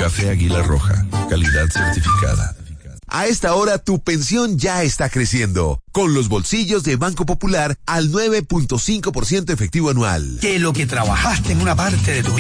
Café Águila Roja, calidad certificada. A esta hora tu pensión ya está creciendo, con los bolsillos de Banco Popular al 9.5% efectivo anual. Que lo que trabajaste en una parte de tu